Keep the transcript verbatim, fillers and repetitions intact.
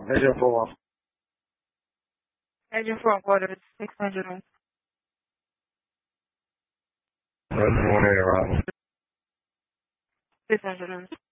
Agent four one. Agent four quarter six hundred one. That's one area, right? six hundred one.